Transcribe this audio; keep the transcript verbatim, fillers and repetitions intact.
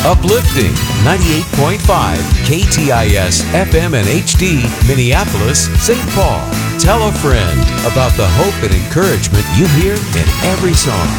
Uplifting ninety-eight point five K T I S F M and H D, Minneapolis, Saint Paul. Tell a friend about the hope and encouragement you hear in every song.